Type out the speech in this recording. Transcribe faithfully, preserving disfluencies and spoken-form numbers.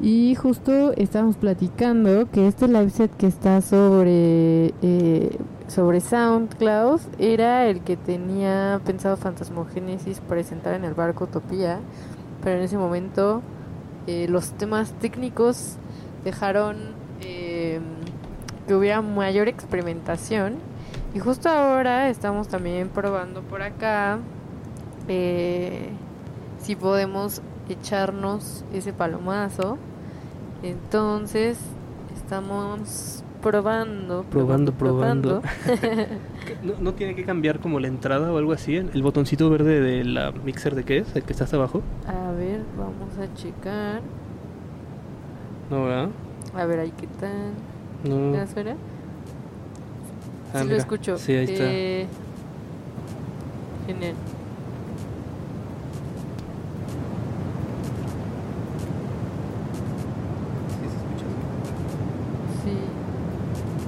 Y justo estábamos platicando que este live set que está sobre eh, sobre SoundCloud era el que tenía pensado Fantasmogénesis presentar en el barco Utopía, pero en ese momento eh, los temas técnicos dejaron eh, que hubiera mayor experimentación, y justo ahora estamos también probando por acá eh, si podemos echarnos ese palomazo. Entonces estamos probando, Probando, probando, probando. probando. ¿No, ¿No tiene que cambiar como la entrada o algo así? ¿El botoncito verde de la mixer de qué es? ¿El que está hasta abajo? A ver, vamos a checar. No, ¿verdad? A ver, ahí qué tal. No. ¿Me suena? Ah, Sí, mira. lo escucho. Sí, ahí está. Eh, genial.